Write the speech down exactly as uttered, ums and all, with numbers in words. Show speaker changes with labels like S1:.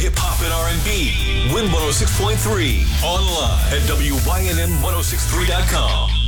S1: hip-hop and R and B. Win one oh six point three. Online at W Y N M ten sixty-three dot com.